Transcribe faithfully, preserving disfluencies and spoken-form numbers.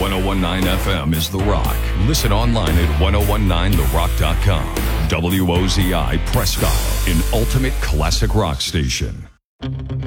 ten nineteen F M is The Rock. Listen online at ten nineteen the rock dot com. W O Z I Prescott, an ultimate classic rock station.